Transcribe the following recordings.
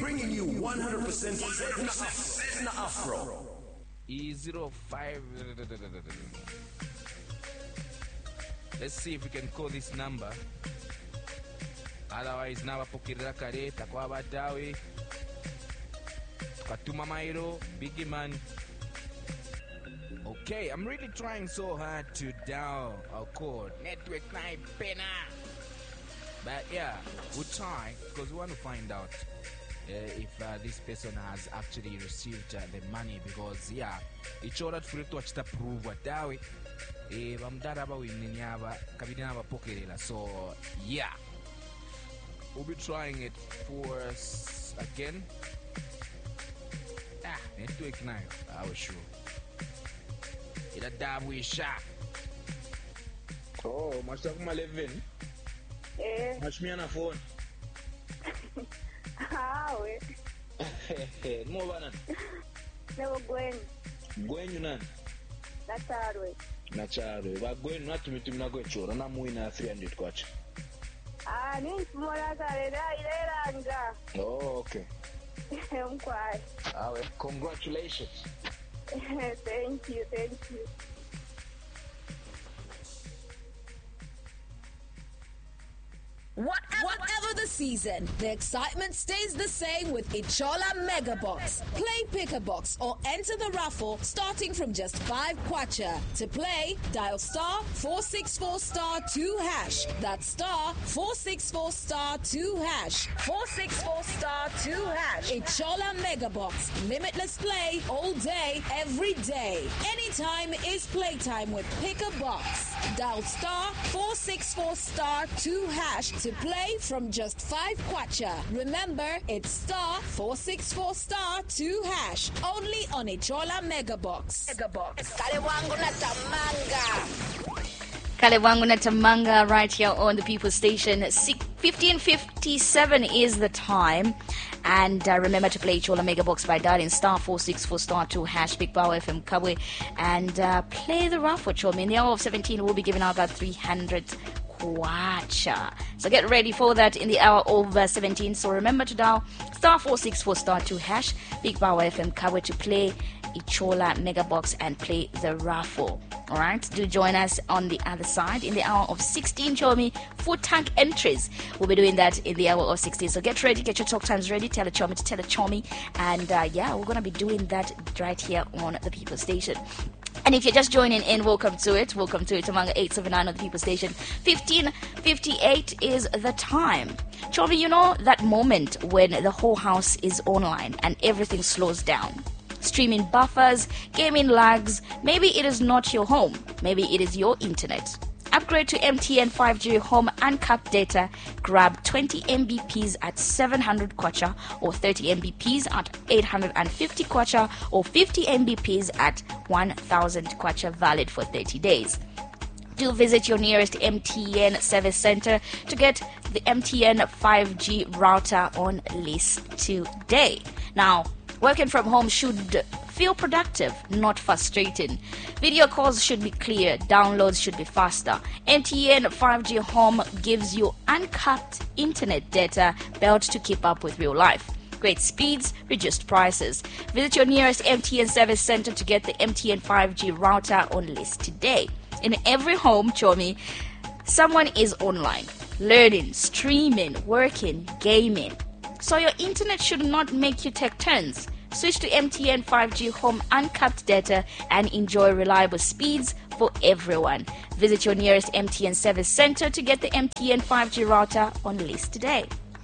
bringing you 100% Zedna Afro. E05. Let's see if we can call this number. Otherwise, now pokirira kare takwa badawe. Katuma Mairo, Biggie Man. Okay, I'm really trying so hard to dial our code. Network 9 pena. But yeah, we'll try because we want to find out if this person has actually received the money, because yeah, it's all that for it to actually prove what dawe. Bamdara winning aba kabidina aba pokerela. So yeah, we'll be trying it for us again. Network 9, I was sure. It's a dab we shot. Oh, must have my 11. Match me on a phone. How? More banana. Never going. Going you nan. That's our way. Nacharo. But going not to meet him not go chore. And I'm winning 300 coach. Need more anga. Oh, okay. I'm quiet. Congratulations. Thank you. Whatever the season, the excitement stays the same with Ichola Mega Box. Play Pick a Box or enter the raffle starting from just 5 kwacha. To play, dial star 464 star 2 hash. That's star 464 star 2 hash. 464 star 2 hash. Ichola Mega Box. Limitless play all day, every day. Anytime is playtime with Pick a Box. Dial star 464 star 2 hash to play from just 5 kwacha. Remember, it's star 464 star 2 hash. Only on Ichola Mega Box. Kalewangu na Tamanga right here on the People Station. 15:57 is the time. And remember to play Chola Mega Box by dialing star 464 star 2 hash Big Power FM Kabwe and play the raffle. Chomi. In the hour of 17, we'll be giving out about 300 kwacha. So get ready for that in the hour of 17. So remember to dial star 464 star 2 hash Big Power FM Kabwe to play Ichola Mega Box and play the raffle. Alright, do join us on the other side in the hour of 16, Chomi. Food tank entries. We'll be doing that in the hour of 16. So get ready, get your talk times ready. Tell a Chomi to tell a Chomi. And yeah, we're going to be doing that right here on the People Station. And if you're just joining in, welcome to it. Welcome to it among 879 on the People Station. 15:58 is the time. Chomi, you know that moment when the whole house is online and everything slows down? Streaming buffers, gaming lags. Maybe it is not your home. Maybe it is your internet. Upgrade to MTN 5G Home Uncapped Data. Grab 20 Mbps at 700 kwacha or 30 Mbps at 850 kwacha or 50 Mbps at 1000 kwacha, valid for 30 days. Do visit your nearest MTN service center to get the MTN 5G router on list today. Now, working from home should feel productive, not frustrating. Video calls should be clear, downloads should be faster. MTN 5G Home gives you uncapped internet data built to keep up with real life. Great speeds, reduced prices. Visit your nearest MTN service center to get the MTN 5G router on list today. In every home, Chomi, someone is online, learning, streaming, working, gaming. So your internet should not make you take turns. Switch to MTN 5G Home Uncapped Data and enjoy reliable speeds for everyone. Visit your nearest MTN service center to get the MTN 5G router on list today.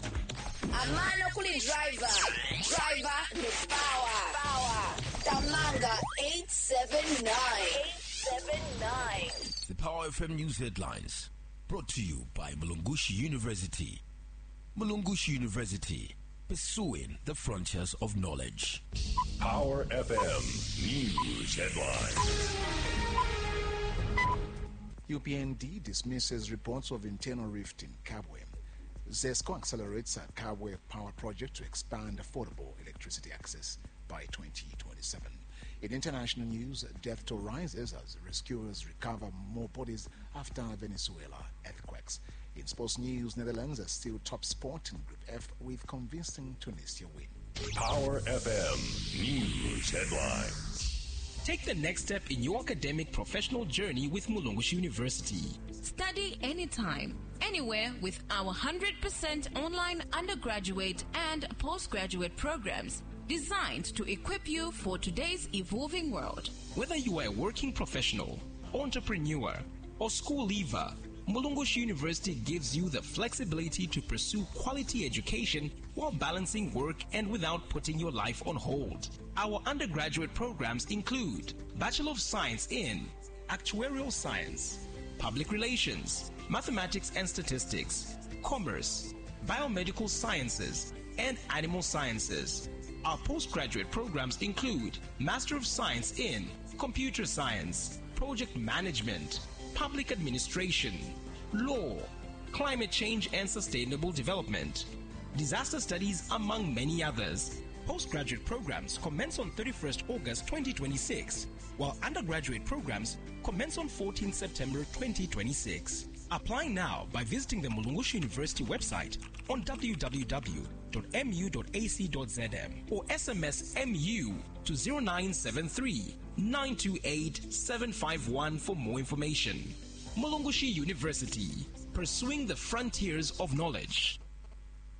Amano kuli driver the power. Tamanga 879. The Power FM News Headlines, brought to you by Mulungushi University. Mulungushi University, pursuing the frontiers of knowledge. Power FM News Headlines. UPND dismisses reports of internal rift in Kabwe. ZESCO accelerates a Kabwe power project to expand affordable electricity access by 2027. In international news, death toll rises as rescuers recover more bodies after Venezuela earthquakes. In sports news, Netherlands are still top spot in Group F with convincing Tunisia win. Power FM News Headlines. Take the next step in your academic professional journey with Mulungushi University. Study anytime, anywhere with our 100% online undergraduate and postgraduate programs designed to equip you for today's evolving world. Whether you are a working professional, entrepreneur, or school leaver, Mulungushi University gives you the flexibility to pursue quality education while balancing work and without putting your life on hold. Our undergraduate programs include Bachelor of Science in Actuarial Science, Public Relations, Mathematics and Statistics, Commerce, Biomedical Sciences, and Animal Sciences. Our postgraduate programs include Master of Science in Computer Science, Project Management, Public Administration, Law, Climate Change and Sustainable Development, Disaster Studies, among many others. Postgraduate programs commence on 31st August 2026, while undergraduate programs commence on 14 September 2026. Apply now by visiting the Mulungushi University website on www.mu.ac.zm or SMS MU to 0973 928 751 for more information. Mulungushi University, pursuing the frontiers of knowledge.